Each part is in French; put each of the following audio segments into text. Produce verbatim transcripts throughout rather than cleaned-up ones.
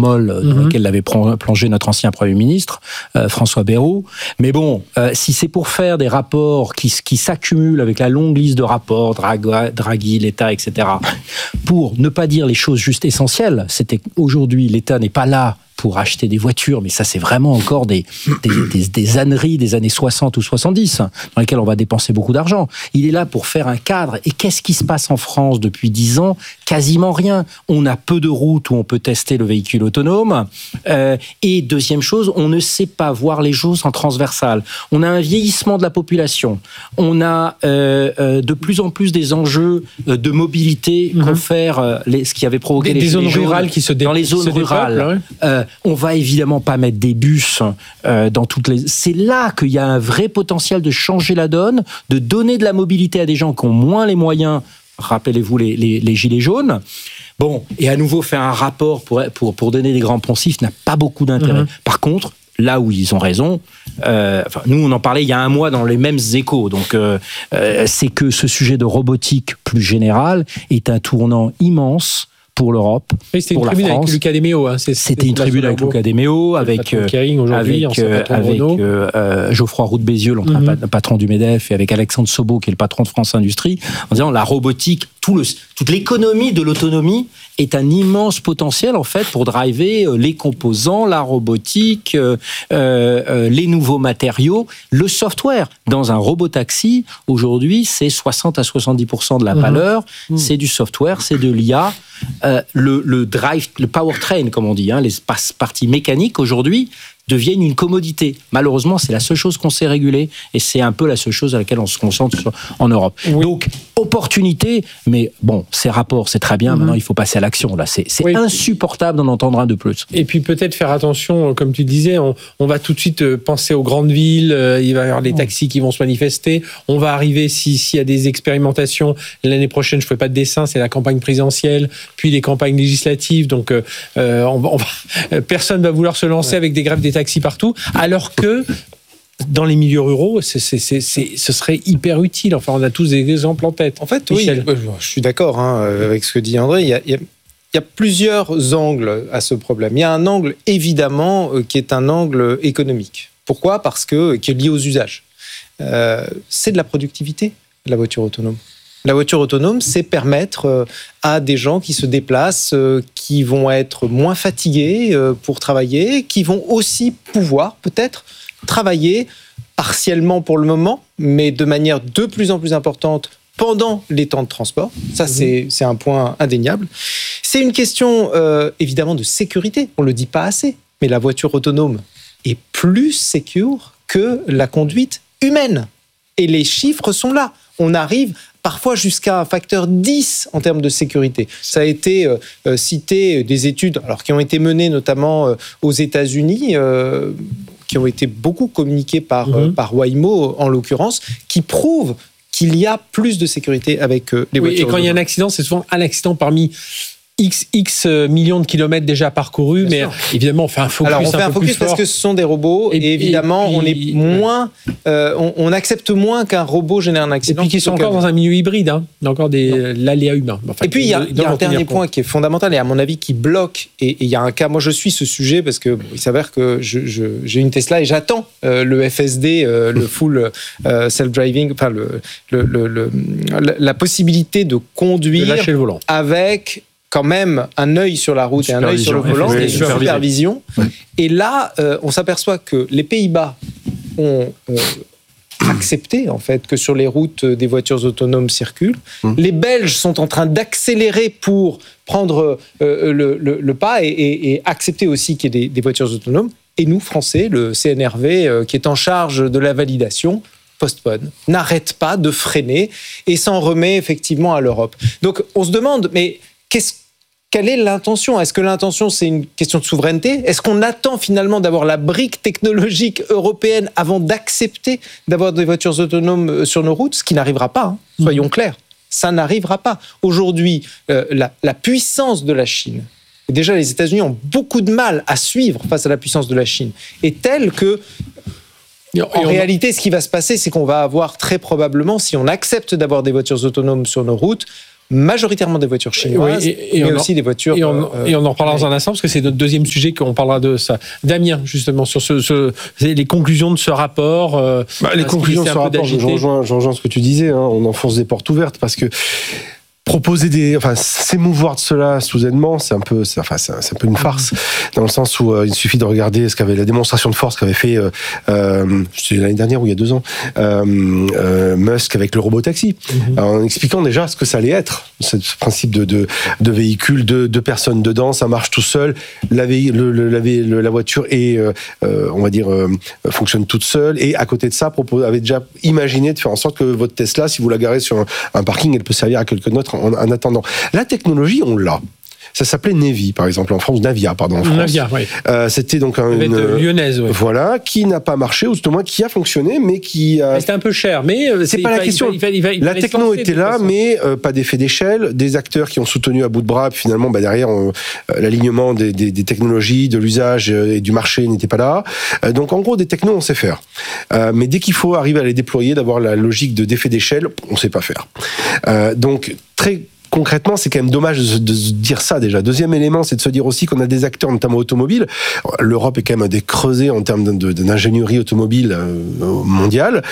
molle dans mm-hmm. laquelle l'avait plongé notre ancien Premier ministre, euh, François Bayrou. Mais bon, euh, si c'est pour faire des rapports qui, qui s'accumulent avec la longue liste de rapports, Draghi, Draghi, l'État, et cetera, pour ne pas dire les choses juste essentielles, c'était aujourd'hui, l'État n'est pas là pour acheter des voitures, mais ça c'est vraiment encore des, des, des, des âneries des années soixante ou soixante-dix, dans lesquelles on va dépenser beaucoup d'argent. Il est là pour faire un cadre. Et qu'est-ce qui se passe en France depuis dix ans ? Quasiment rien. On a peu de routes où on peut tester le véhicule autonome. Euh, et deuxième chose, on ne sait pas voir les choses en transversal. On a un vieillissement de la population. On a euh, euh, de plus en plus des enjeux de mobilité mmh. confèrent euh, les, ce qui avait provoqué des, les des zones jaunes, rurales qui se dé- dans les zones rurales. Dépeuplent, ouais. euh, on va évidemment pas mettre des bus euh, dans toutes les... C'est là qu'il y a un vrai potentiel de changer la donne, de donner de la mobilité à des gens qui ont moins les moyens. Rappelez-vous les, les, les gilets jaunes. Bon, et à nouveau faire un rapport pour, pour, pour donner des grands poncifs n'a pas beaucoup d'intérêt. Mmh. Par contre, là où ils ont raison, euh, enfin, nous on en parlait il y a un mois dans les mêmes échos, donc euh, euh, c'est que ce sujet de robotique plus général est un tournant immense pour l'Europe, oui, c'était pour une la tribune France. avec Luca De Meo. Hein. C'est, c'était une tribune avec Luca De Meo, avec, euh, avec, euh, avec euh, euh, Geoffroy Roux de Bézieux, l'ancien mm-hmm. patron du MEDEF, et avec Alexandre Sobo, qui est le patron de France Industrie, en disant la robotique, tout le, toute l'économie de l'autonomie est un immense potentiel en fait pour driver les composants, la robotique, euh, euh, les nouveaux matériaux, le software. Dans un robotaxi, aujourd'hui, c'est soixante à soixante-dix pour cent de la valeur, mmh. c'est du software, c'est de l'I A. Euh, le, le drive, le powertrain, comme on dit, hein, les parties mécaniques aujourd'hui deviennent une commodité. Malheureusement, c'est la seule chose qu'on sait réguler et c'est un peu la seule chose à laquelle on se concentre en Europe. Oui. Donc, opportunité, mais bon, ces rapports, c'est très bien. Mm-hmm. Maintenant, il faut passer à l'action. Là, c'est, c'est oui. insupportable d'en entendre un de plus. Et puis peut-être faire attention, comme tu disais, on, on va tout de suite penser aux grandes villes. Il va y avoir des taxis qui vont se manifester. On va arriver, si, s'il y a des expérimentations, l'année prochaine, je ne fais pas de dessin, c'est la campagne présidentielle, puis les campagnes législatives. Donc, euh, on va, on va, personne ne va vouloir se lancer ouais. avec des grèves des taxis partout, alors que dans les milieux ruraux, c'est, c'est, c'est, c'est, ce serait hyper utile. Enfin, on a tous des exemples en tête. En fait, Michel. Oui, je suis d'accord hein, avec ce que dit André. Il y a, il y a, il y a plusieurs angles à ce problème. Il y a un angle, évidemment, qui est un angle économique. Pourquoi ? Parce que, qui est lié aux usages. Euh, c'est de la productivité, la voiture autonome. La voiture autonome, c'est permettre à des gens qui se déplacent, qui vont être moins fatigués pour travailler, qui vont aussi pouvoir peut-être travailler partiellement pour le moment, mais de manière de plus en plus importante pendant les temps de transport. Ça, c'est, c'est un point indéniable. C'est une question, euh, évidemment, de sécurité. On ne le dit pas assez, mais la voiture autonome est plus sécure que la conduite humaine. Et les chiffres sont là. On arrive parfois jusqu'à un facteur dix en termes de sécurité. Ça a été euh, cité des études alors, qui ont été menées notamment euh, aux États-Unis, euh, qui ont été beaucoup communiquées par, mm-hmm. euh, par Waymo en l'occurrence, qui prouvent qu'il y a plus de sécurité avec euh, les oui, voitures. Et quand il y a un accident, c'est souvent un accident parmi X, X millions de kilomètres déjà parcourus, bien mais sûr. Évidemment, on fait un focus. Alors, on fait un, un focus parce que ce sont des robots, et, et évidemment, et puis, on est moins, euh, on, on accepte moins qu'un robot génère un accident. Et puis, qu'ils sont encore dans un milieu hybride, hein. Il y a encore des, l'aléa humain. Enfin, et puis, il y a, il y a un dernier point qui est fondamental et à mon avis qui bloque. Et, et il y a un cas, moi je suis ce sujet parce que bon, il s'avère que je, je, j'ai une Tesla et j'attends euh, le F S D, euh, le full euh, self-driving, enfin le, le, le, le, la possibilité de conduire de lâcher le volant avec quand même un œil sur la route et un œil sur le volant, et une supervision. Oui. Et là, euh, on s'aperçoit que les Pays-Bas ont euh, accepté en fait que sur les routes des voitures autonomes circulent. Mmh. Les Belges sont en train d'accélérer pour prendre euh, le, le, le pas et, et, et accepter aussi qu'il y ait des, des voitures autonomes. Et nous, Français, le C N R V, euh, qui est en charge de la validation, postpone, n'arrête pas de freiner et s'en remet effectivement à l'Europe. Donc, on se demande, mais qu'est-ce Quelle est l'intention ? Est-ce que l'intention, c'est une question de souveraineté ? Est-ce qu'on attend finalement d'avoir la brique technologique européenne avant d'accepter d'avoir des voitures autonomes sur nos routes ? Ce qui n'arrivera pas, hein, soyons clairs. Ça n'arrivera pas. Aujourd'hui, euh, la, la puissance de la Chine, et déjà les États-Unis ont beaucoup de mal à suivre face à la puissance de la Chine, est telle que, en réalité, ce qui va se passer, c'est qu'on va avoir très probablement, si on accepte d'avoir des voitures autonomes sur nos routes, majoritairement des voitures chinoises, oui, et, et mais aussi en, des voitures... Et on, euh, et on en reparlera dans un instant, parce que c'est notre deuxième sujet qu'on parlera de ça. Damien, justement, sur ce, ce, les conclusions de ce rapport... Euh, bah, les conclusions de ce rapport, je rejoins, je rejoins ce que tu disais, hein, on enfonce des portes ouvertes, parce que proposer des, enfin, s'émouvoir de cela soudainement, c'est un peu, c'est, enfin, c'est, c'est un peu une farce, dans le sens où euh, il suffit de regarder ce qu'avait la démonstration de force qu'avait fait, euh, euh, c'est l'année dernière ou il y a deux ans, euh, euh, Musk avec le robotaxi, mm-hmm. en expliquant déjà ce que ça allait être, ce, ce principe de, de, de véhicule, de deux personnes dedans, ça marche tout seul, la, vé, le, le, la, vé, le, la voiture est, euh, on va dire, euh, fonctionne toute seule, et à côté de ça, propose, avait déjà imaginé de faire en sorte que votre Tesla, si vous la garez sur un, un parking, elle peut servir à quelqu'un d'autre en, en attendant. La technologie, on l'a. Ça s'appelait Nevi, par exemple, en France, Navia, pardon, en France. Navia, oui. Euh, c'était donc un, une lyonnaise, oui. Voilà, qui n'a pas marché, ou tout au moins qui a fonctionné, mais qui a... C'était un peu cher, mais c'est, c'est pas la va, question. Il va, il va, il va, il la techno était là, mais euh, pas d'effet d'échelle, des acteurs qui ont soutenu à bout de bras, puis finalement, bah, derrière, on, euh, l'alignement des, des, des technologies, de l'usage et du marché n'était pas là. Euh, donc, en gros, des technos, on sait faire. Euh, mais dès qu'il faut arriver à les déployer, d'avoir la logique de d'effet d'échelle, on sait pas faire. Euh, donc, très concrètement, c'est quand même dommage de, de se dire ça déjà. Deuxième élément, c'est de se dire aussi qu'on a des acteurs, notamment automobiles. L'Europe est quand même un des creusets en termes de, de, d'ingénierie automobile mondiale.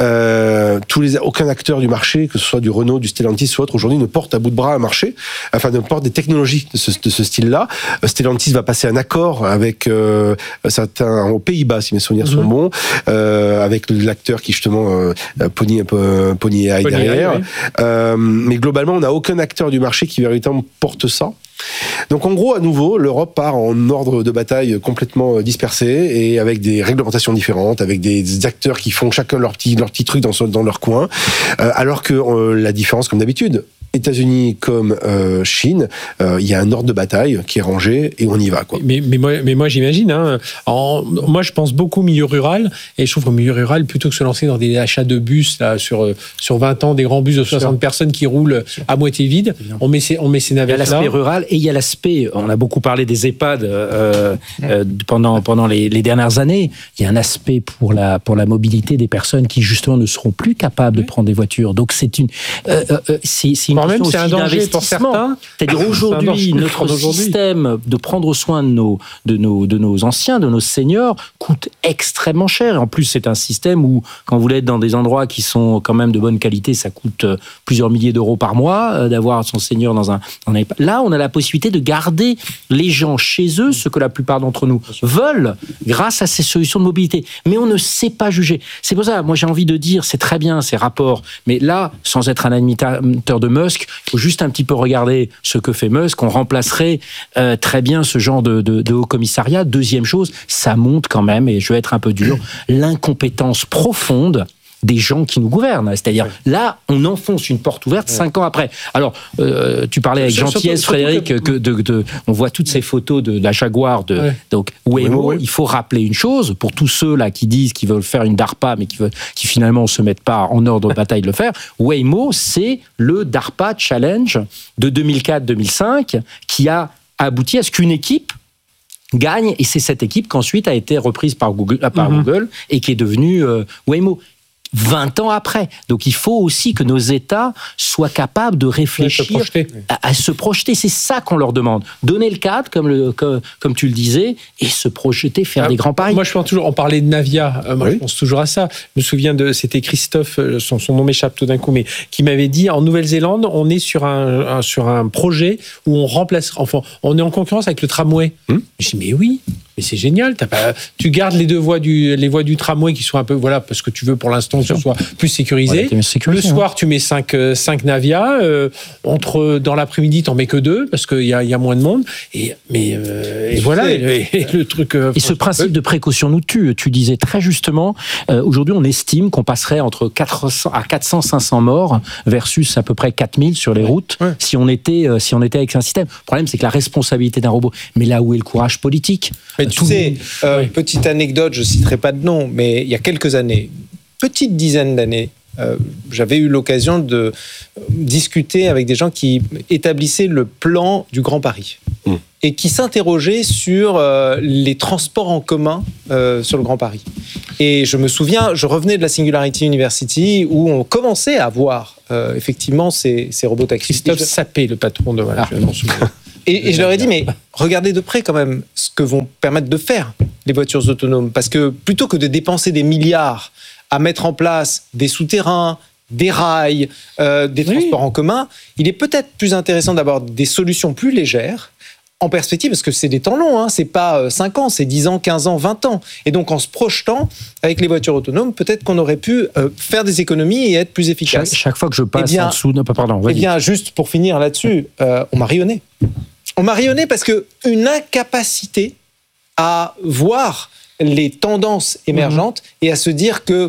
Euh, tous les, aucun acteur du marché, que ce soit du Renault, du Stellantis ou autre, aujourd'hui ne porte à bout de bras un marché, enfin ne porte des technologies de ce, de ce style-là. Stellantis va passer un accord avec euh, certains aux Pays-Bas, si mes souvenirs sont mmh. bons, euh, avec l'acteur qui justement euh, Pony, euh, Pony A I Pony derrière. A I, oui. euh, mais globalement, on n'a aucun acteur du marché qui véritablement porte ça. Donc en gros, à nouveau, l'Europe part en ordre de bataille complètement dispersé et avec des réglementations différentes, avec des acteurs qui font chacun leur petit, leur petit truc dans, dans leur coin, euh, alors que euh, la différence, comme d'habitude, États-Unis comme euh, Chine, il euh, y a un ordre de bataille qui est rangé et on y va, quoi. Mais, mais moi, mais moi j'imagine, hein, en, moi je pense beaucoup au milieu rural, et je trouve qu'au milieu rural, plutôt que se lancer dans des achats de bus là, sur, sur vingt ans, des grands bus de soixante personnes qui roulent à moitié vides, on met ces, on met ces navettes là. Il y a l'aspect rural et il y a l'aspect, on a beaucoup parlé des EHPAD euh, euh, pendant, pendant les, les dernières années, il y a un aspect pour la, pour la mobilité des personnes qui justement ne seront plus capables de prendre des voitures. Donc c'est une... Euh, euh, c'est, c'est une même c'est un danger pour certains. C'est-à-dire aujourd'hui, notre système de prendre soin de nos, de, nos, de nos anciens, de nos seniors, coûte extrêmement cher. Et en plus, c'est un système où, quand vous êtes dans des endroits qui sont quand même de bonne qualité, ça coûte plusieurs milliers d'euros par mois euh, d'avoir son senior dans un, dans un EHPAD. Là, on a la possibilité de garder les gens chez eux, ce que la plupart d'entre nous veulent, grâce à ces solutions de mobilité. Mais on ne sait pas juger. C'est pour ça, moi j'ai envie de dire, c'est très bien ces rapports, mais là, sans être un admirateur de Musk, il faut juste un petit peu regarder ce que fait Musk. On remplacerait euh, très bien ce genre de, de, de haut commissariat. Deuxième chose, ça montre quand même, et je vais être un peu dur, l'incompétence profonde des gens qui nous gouvernent. C'est-à-dire, oui. là, on enfonce une porte ouverte oui. cinq ans après. Alors, euh, tu parlais avec gentillesse, surtout, Frédéric, surtout que, que de, de, on voit toutes ces photos de, de la Jaguar, de, oui. donc, Waymo. Oui, oui. Il faut rappeler une chose, pour tous ceux-là qui disent qu'ils veulent faire une DARPA, mais qui, veulent, qui finalement ne se mettent pas en ordre de bataille de le faire, Waymo, c'est le DARPA Challenge de deux mille quatre deux mille cinq qui a abouti à ce qu'une équipe gagne, et c'est cette équipe qui ensuite a été reprise par Google, par mm-hmm. Google et qui est devenue euh, Waymo. vingt ans après. Donc il faut aussi que nos États soient capables de réfléchir à, à se projeter. C'est ça qu'on leur demande. Donner le cadre, comme, le, comme, comme tu le disais, et se projeter, faire ah, des grands paris. Moi, je pense toujours, on parlait de Navia, euh, moi oui. je pense toujours à ça. Je me souviens de, c'était Christophe, son, son nom m'échappe tout d'un coup, mais qui m'avait dit, en Nouvelle-Zélande, on est sur un, un, sur un projet où on remplace, enfin, on est en concurrence avec le tramway. Hum? Je dis, mais oui, mais c'est génial. T'as pas, tu gardes les deux voies du, les voies du tramway qui sont un peu, voilà, parce que tu veux pour l'instant que ce soit plus sécurisé. Voilà, le soir, hein. tu mets cinq, cinq Navia. Euh, entre, dans l'après-midi, t'en mets que deux parce qu'il y a, y a moins de monde. Et, mais, euh, et voilà. Et, et le truc. Euh, et ce principe de précaution nous tue. Tu disais très justement, euh, aujourd'hui, on estime qu'on passerait entre quatre cents à quatre cents, cinq cents morts versus à peu près quatre mille sur les routes ouais. si on était, euh, si on était avec un système. Le problème, c'est que la responsabilité d'un robot. Mais là où est le courage politique? Mais tu sais, euh, oui. petite anecdote, je ne citerai pas de nom, mais il y a quelques années, petite dizaine d'années, euh, j'avais eu l'occasion de discuter avec des gens qui établissaient le plan du Grand Paris mmh. et qui s'interrogeaient sur euh, les transports en commun euh, sur le Grand Paris. Et je me souviens, je revenais de la Singularity University où on commençait à voir euh, effectivement ces, ces robots taxis. Christophe je... Sapé, le patron de voilà, ah. je m'en souviens. Et, et je leur ai dit, mais regardez de près quand même ce que vont permettre de faire les voitures autonomes. Parce que plutôt que de dépenser des milliards à mettre en place des souterrains, des rails, euh, des transports oui. en commun, il est peut-être plus intéressant d'avoir des solutions plus légères en perspective, parce que c'est des temps longs, hein, c'est pas cinq ans, c'est dix ans, quinze ans, vingt ans. Et donc en se projetant avec les voitures autonomes, peut-être qu'on aurait pu euh, faire des économies et être plus efficace. Chaque, chaque fois que je passe eh bien, en dessous... Non, pardon, eh bien, juste pour finir là-dessus, euh, on m'a rayonné. On m'a rayonné parce qu'une incapacité à voir les tendances émergentes mmh. et à se dire que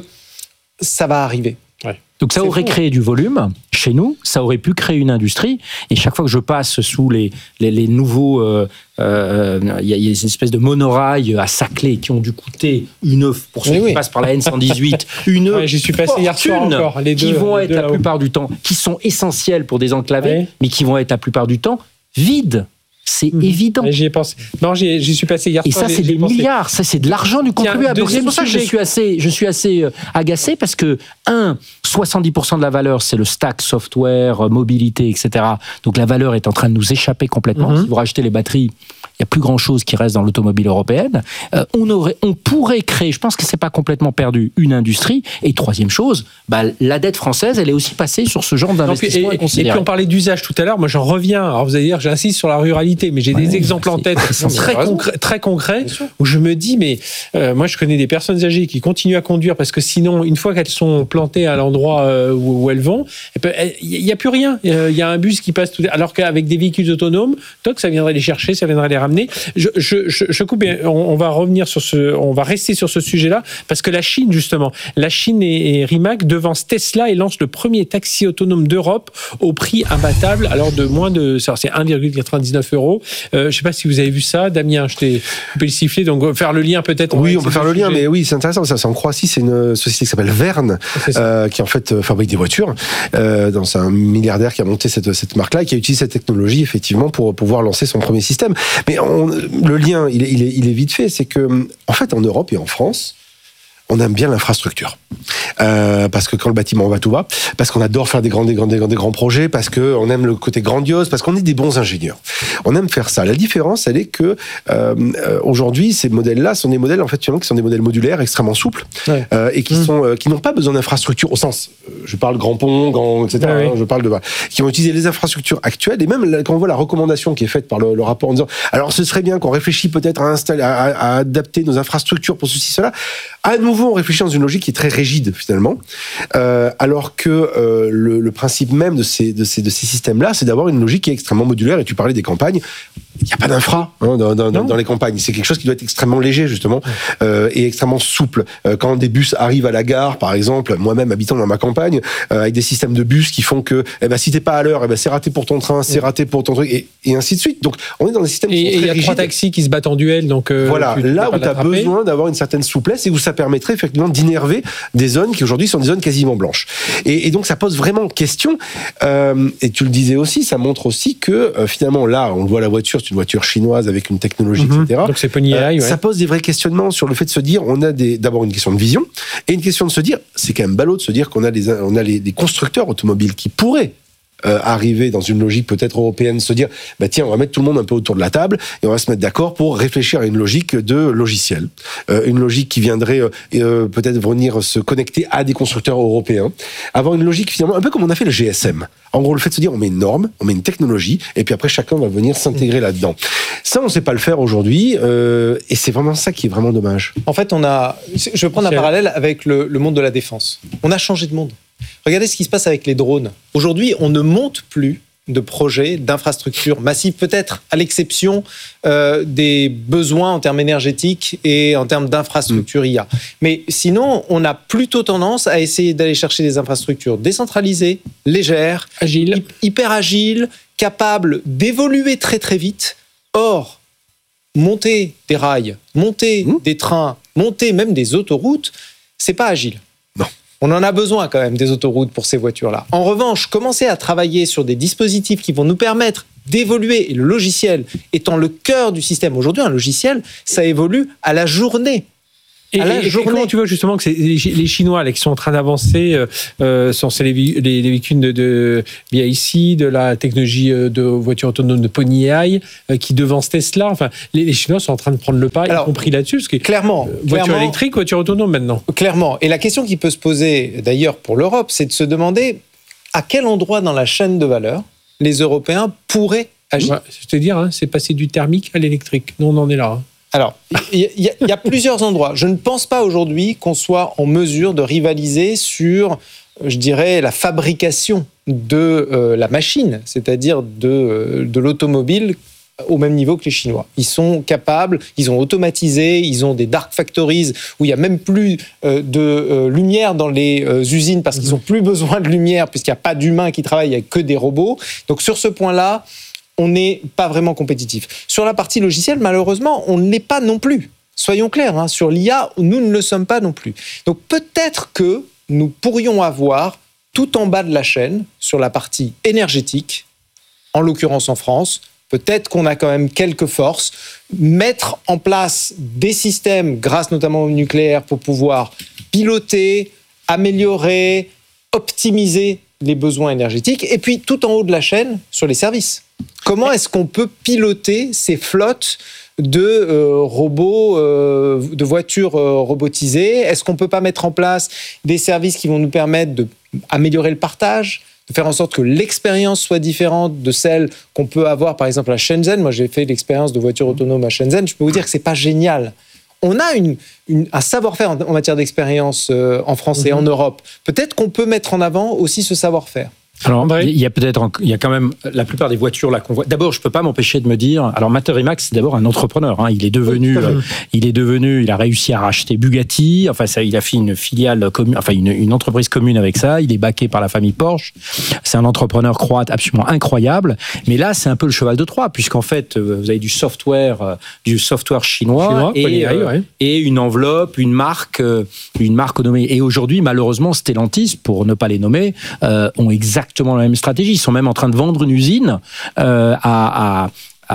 ça va arriver. Ouais. Donc ça c'est aurait fou. créé du volume chez nous, ça aurait pu créer une industrie. Et chaque fois que je passe sous les, les, les nouveaux... Euh, euh, y a, y a une espèce de monorail à Saclay qui ont dû coûter une... Pour ceux oui, qui oui. passent par la N cent dix-huit, une ouais, j'y suis passé hier soir encore, les deux, qui vont les être deux la plupart du temps, qui sont essentielles pour désenclaver, ouais. mais qui vont être la plupart du temps vides. C'est mmh. évident. J'y ai pensé. Non, j'y, j'y suis passé hier soir. Et soir, ça, c'est des pensé. milliards. Ça, c'est de l'argent du contribuable. Donc, c'est pour ça que je suis assez, je suis assez agacé parce que, un, soixante-dix pour cent de la valeur, c'est le stack software, mobilité, et cetera. Donc, la valeur est en train de nous échapper complètement. Mmh. Si vous rachetez les batteries, il n'y a plus grand-chose qui reste dans l'automobile européenne. Euh, on, aurait, on pourrait créer, je pense que ce n'est pas complètement perdu, une industrie. Et troisième chose, bah, la dette française, elle est aussi passée sur ce genre d'investissement. Et, et puis, on parlait d'usage tout à l'heure. Moi, j'en reviens. Alors, vous allez dire, j'insiste sur la ruralité, mais j'ai ouais, des exemples en tête très, concrets, très concrets où je me dis, mais euh, moi, je connais des personnes âgées qui continuent à conduire parce que sinon, une fois qu'elles sont plantées à l'endroit euh, où, où elles vont, il n'y a plus rien. Il y a un bus qui passe tout. Alors qu'avec des véhicules autonomes, toc, ça viendrait les chercher, ça viendrait les ramener. Je, je, je, je coupe, on, on va revenir sur ce, on va rester sur ce sujet-là parce que la Chine, justement, la Chine et, et Rimac devancent Tesla et lancent le premier taxi autonome d'Europe au prix imbattable, alors de moins de, c'est un virgule quatre-vingt-dix-neuf euros. Euh, je ne sais pas si vous avez vu ça, Damien, je t'ai coupé le sifflet, donc faire le lien peut-être. Oui, on peut faire le lien, mais oui, c'est intéressant. Ça, c'est en Croatie, c'est une société qui s'appelle Verne, euh, qui en fait fabrique des voitures. Euh, donc c'est un milliardaire qui a monté cette, cette marque-là et qui a utilisé cette technologie effectivement pour pouvoir lancer son premier système. Mais on, le lien, il est, il, est, il est vite fait, c'est que en fait en Europe et en France, on aime bien l'infrastructure. Euh, parce que quand le bâtiment va, tout va. Parce qu'on adore faire des grands, des grands, des grands, des grands projets. Parce qu'on aime le côté grandiose. Parce qu'on est des bons ingénieurs. On aime faire ça. La différence, elle est que euh, aujourd'hui, ces modèles-là sont des modèles en fait qui sont des modèles modulaires, extrêmement souples, ouais. euh, et qui mmh. sont euh, qui n'ont pas besoin d'infrastructures au sens. Euh, je parle grand pont, grand, et cetera. Ouais, hein, oui. Je parle de qui ont utilisé les infrastructures actuelles et même quand on voit la recommandation qui est faite par le, le rapport en disant alors ce serait bien qu'on réfléchisse peut-être à installer, à, à adapter nos infrastructures pour ceci cela. À nouveau, on réfléchit dans une logique qui est très rigide finalement, euh, alors que euh, le, le principe même de ces, de ces, de ces systèmes-là, c'est d'avoir une logique qui est extrêmement modulaire. Et tu parlais des campagnes, il n'y a pas d'infra hein, dans, dans, dans les campagnes. C'est quelque chose qui doit être extrêmement léger justement euh, et extrêmement souple. Euh, quand des bus arrivent à la gare, par exemple, moi-même habitant dans ma campagne, euh, avec des systèmes de bus qui font que, eh ben, si t'es pas à l'heure, eh ben, c'est raté pour ton train, c'est raté pour ton truc, et, et ainsi de suite. Donc, on est dans des systèmes qui et, sont très rigides. Et il y a trois taxis qui se battent en duel, donc euh, voilà, tu, là tu où tu as besoin d'avoir une certaine souplesse et où ça permettrait effectivement d'innerver des zones qui aujourd'hui sont des zones quasiment blanches. Et, et donc ça pose vraiment question. Euh, et tu le disais aussi, ça montre aussi que euh, finalement là, on le voit, la voiture, c'est une voiture chinoise avec une technologie, mm-hmm. et cetera. Donc c'est Pony A I, euh, ouais. Ça pose des vrais questionnements sur le fait de se dire, on a des, d'abord une question de vision et une question de se dire, c'est quand même ballot de se dire qu'on a des, on a les, des constructeurs automobiles qui pourraient Euh, arriver dans une logique peut-être européenne, se dire bah tiens, on va mettre tout le monde un peu autour de la table et on va se mettre d'accord pour réfléchir à une logique de logiciel, euh, une logique qui viendrait euh, euh, peut-être venir se connecter à des constructeurs européens, avoir une logique finalement un peu comme on a fait le G S M. En gros, le fait de se dire on met une norme, on met une technologie et puis après chacun va venir s'intégrer là-dedans. Ça, on ne sait pas le faire aujourd'hui euh, et c'est vraiment ça qui est vraiment dommage. En fait, on a, je vais prendre un parallèle avec le, le monde de la défense. On a changé de monde. Regardez ce qui se passe avec les drones. Aujourd'hui, on ne monte plus de projets, d'infrastructures massives, peut-être à l'exception euh, des besoins en termes énergétiques et en termes d'infrastructures mmh. I A. Mais sinon, on a plutôt tendance à essayer d'aller chercher des infrastructures décentralisées, légères, agiles, hyper agiles, capables d'évoluer très très vite. Or, monter des rails, monter mmh. des trains, monter même des autoroutes, c'est pas agile. Non. On en a besoin quand même des autoroutes pour ces voitures-là. En revanche, commencer à travailler sur des dispositifs qui vont nous permettre d'évoluer, et le logiciel étant le cœur du système. Aujourd'hui, un logiciel, ça évolue à la journée. Et, à la et, journée... et comment tu vois justement que c'est les, les Chinois là, qui sont en train d'avancer euh, sur les, les, les véhicules de, de B I C, de la technologie de voitures autonomes de Pony A I, euh, qui devancent Tesla. Enfin, les, les Chinois sont en train de prendre le pas, Alors, y compris là-dessus, parce que clairement, euh, voiture clairement, électrique, voiture autonome maintenant. Clairement. Et la question qui peut se poser d'ailleurs pour l'Europe, c'est de se demander à quel endroit dans la chaîne de valeur les Européens pourraient agir. Ouais, je te dire, hein, c'est passé du thermique à l'électrique. Nous, on en est là. Hein. Alors, il y, y, y a plusieurs endroits. Je ne pense pas aujourd'hui qu'on soit en mesure de rivaliser sur, je dirais, la fabrication de euh, la machine, c'est-à-dire de, euh, de l'automobile au même niveau que les Chinois. Ils sont capables, ils ont automatisé, ils ont des dark factories où il n'y a même plus euh, de euh, lumière dans les euh, usines parce qu'ils n'ont plus besoin de lumière puisqu'il n'y a pas d'humains qui travaillent, il n'y a que des robots. Donc sur ce point-là, on n'est pas vraiment compétitif. Sur la partie logicielle, malheureusement, on ne l'est pas non plus. Soyons clairs, hein, sur l'I A, nous ne le sommes pas non plus. Donc peut-être que nous pourrions avoir, tout en bas de la chaîne, sur la partie énergétique, en l'occurrence en France, peut-être qu'on a quand même quelques forces, mettre en place des systèmes, grâce notamment au nucléaire, pour pouvoir piloter, améliorer, optimiser les besoins énergétiques, et puis tout en haut de la chaîne, sur les services. Comment est-ce qu'on peut piloter ces flottes de euh, robots, euh, de voitures euh, robotisées? Est-ce qu'on ne peut pas mettre en place des services qui vont nous permettre d'améliorer le partage, de faire en sorte que l'expérience soit différente de celle qu'on peut avoir, par exemple, à Shenzhen? Moi, j'ai fait l'expérience de voiture autonome à Shenzhen. Je peux vous dire que ce n'est pas génial. On a une, une, un savoir-faire en, en matière d'expérience euh, en France et en Europe. Peut-être qu'on peut mettre en avant aussi ce savoir-faire. Alors, il y a peut-être, il y a quand même la plupart des voitures là qu'on voit. D'abord, je peux pas m'empêcher de me dire. Alors, Mater Emax, c'est d'abord un entrepreneur. Hein. Il est devenu, oui, euh, il est devenu, il a réussi à racheter Bugatti. Enfin, ça, il a fait une filiale commune, enfin une, une entreprise commune avec ça. Il est backé par la famille Porsche. C'est un entrepreneur croate absolument incroyable. Mais là, c'est un peu le cheval de Troie, puisqu'en fait, vous avez du software, euh, du software chinois, chinois et, euh, ouais. et une enveloppe, une marque, euh, une marque nommée. Et aujourd'hui, malheureusement, Stellantis, pour ne pas les nommer, euh, ont exactement exactement la même stratégie. Ils sont même en train de vendre une usine euh, à, à,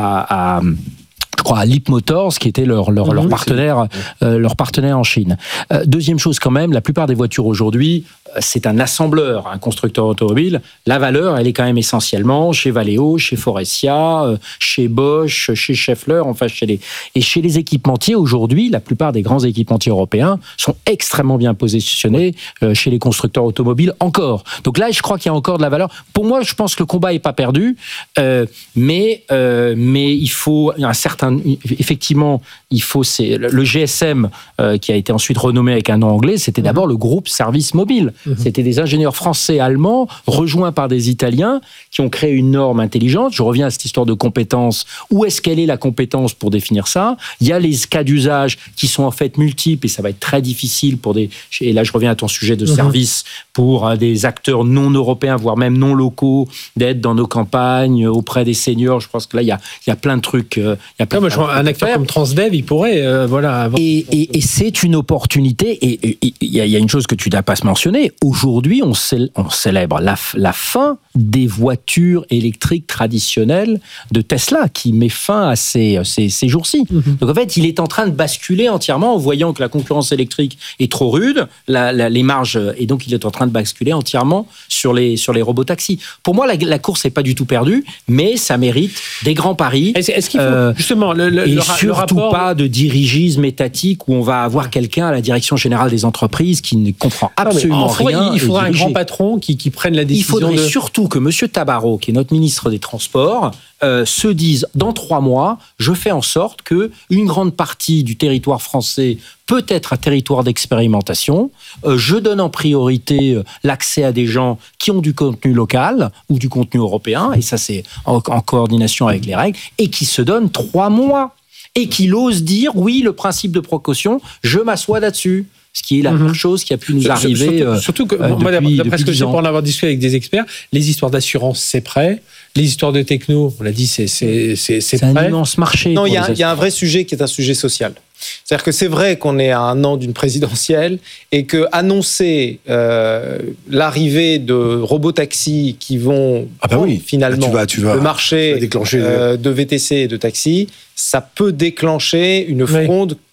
à, à je crois à Leap Motors, qui était leur leur, mmh, leur partenaire euh, leur partenaire en Chine. Euh, deuxième chose quand même, la plupart des voitures aujourd'hui, c'est un assembleur, un constructeur automobile. La valeur, elle est quand même essentiellement chez Valeo, chez Faurecia, chez Bosch, chez Schaeffler, enfin chez les et chez les équipementiers aujourd'hui, la plupart des grands équipementiers européens sont extrêmement bien positionnés euh, chez les constructeurs automobiles encore. Donc là, je crois qu'il y a encore de la valeur. Pour moi, je pense que le combat est pas perdu, euh, mais euh, mais il faut un certain effectivement, il faut c'est le G S M euh, qui a été ensuite renommé avec un nom anglais, c'était d'abord le groupe Service Mobile. Mmh. C'était des ingénieurs français, allemands, rejoints par des Italiens qui ont créé une norme intelligente. Je reviens à cette histoire de compétence. Où est-ce qu'elle est la compétence pour définir ça? Il y a les cas d'usage qui sont en fait multiples et ça va être très difficile pour des. Et là, je reviens à ton sujet de mmh. service pour euh, des acteurs non européens, voire même non locaux, d'être dans nos campagnes auprès des seniors. Je pense que là, il y a, il y a plein de trucs. Euh, il y a plein non, moi, je vois un acteur comme Transdev, il pourrait, euh, voilà. Avoir... Et, et, et c'est une opportunité. Et il y, y a une chose que tu n'as pas se mentionner. Aujourd'hui, on, cèl- on célèbre la, la fin des voitures électriques traditionnelles de Tesla, qui met fin à ces, ces, ces jours-ci. Mm-hmm. Donc en fait, il est en train de basculer entièrement en voyant que la concurrence électrique est trop rude, la, la, les marges, et donc il est en train de basculer entièrement sur les, sur les robotaxis. Pour moi, la, la course n'est pas du tout perdue, mais ça mérite des grands paris. Est-ce, est-ce qu'il faut, euh, justement, le, le, et le, surtout le rapport... pas de dirigisme étatique où on va avoir quelqu'un à la direction générale des entreprises qui ne comprend absolument non, faudrait, rien. Il faudra un grand patron qui, qui prenne la décision. Il faudrait de... surtout que M. Tabarot, qui est notre ministre des Transports, euh, se dise dans trois mois, je fais en sorte que une grande partie du territoire français peut être un territoire d'expérimentation. Euh, je donne en priorité euh, l'accès à des gens qui ont du contenu local ou du contenu européen, et ça c'est en, en coordination avec les règles, et qui se donne trois mois. Et qu'il ose dire, oui, le principe de précaution, je m'assois là-dessus. Ce qui est la pire chose qui a pu nous arriver. Surtout, euh, surtout que, euh, moi, depuis, d'après depuis ce que je sais pour en avoir discuté avec des experts, les histoires d'assurance, c'est prêt. Les histoires de techno, on l'a dit, c'est, c'est, c'est, c'est, c'est prêt. C'est un immense marché. Non, il y, y a un vrai sujet qui est un sujet social. C'est-à-dire que c'est vrai qu'on est à un an d'une présidentielle et que annoncer euh, l'arrivée de robotaxis qui vont ah bah oui. finalement ah, tu vas, tu vas, le marché déclencher euh, de V T C et de taxi, ça peut déclencher une fronde oui.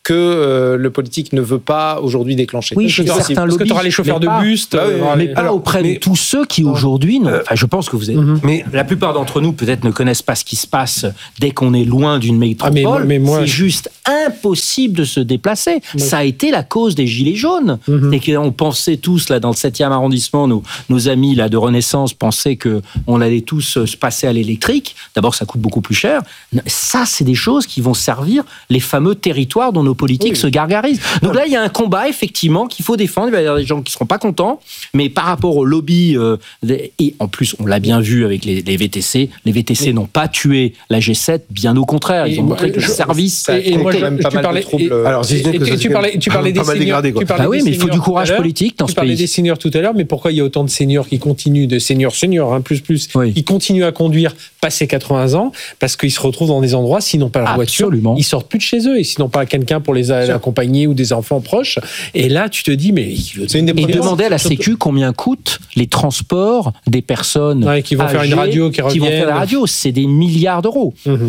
que euh, le politique ne veut pas aujourd'hui déclencher. Oui, chez certains parce lobbies, que tu auras les chauffeurs de pas, bus, bah, euh, mais les... pas alors, auprès mais, de tous ceux qui aujourd'hui, euh, enfin, je pense que vous êtes, mm-hmm. mais la plupart d'entre nous peut-être ne connaissent pas ce qui se passe dès qu'on est loin d'une métropole. Ah, mais, mais moi, c'est je... juste impossible de se déplacer. Mais... Ça a été la cause des gilets jaunes. Mm-hmm. Et qu'on pensait tous là dans le septième arrondissement, nos, nos amis là de Renaissance pensaient que on allait tous se passer à l'électrique. D'abord, ça coûte beaucoup plus cher. Ça, c'est des choses qui vont servir les fameux territoires dont nos politiques oui. se gargarisent. Donc là, il y a un combat, effectivement, qu'il faut défendre. Il va y avoir des gens qui ne seront pas contents, mais par rapport au lobby, euh, et en plus, on l'a bien vu avec les, les V T C, les V T C mais... n'ont pas tué la G sept, bien au contraire. Ils ont montré que le service... Et, et moi, quand même pas mal de troubles. Alors, tu parlais, tu parlais des seniors. Ah oui, mais il faut du courage politique dans ce pays. Tu parlais des seniors tout à l'heure, mais pourquoi il y a autant de seniors qui continuent, de seniors seniors, hein, plus plus, oui. qui continuent à conduire passé quatre-vingts ans, parce qu'ils se retrouvent dans des endroits, s'ils n'ont pas leur voiture, ils sortent plus de chez eux, et s'ils n'ont pas quelqu'un pour les accompagner ou des enfants proches. Et là, tu te dis, mais... C'est une des et demander à la Sécu combien coûtent les transports des personnes ouais, qui vont âgées, faire une radio, qui, qui vont faire la radio. C'est des milliards d'euros. Mmh.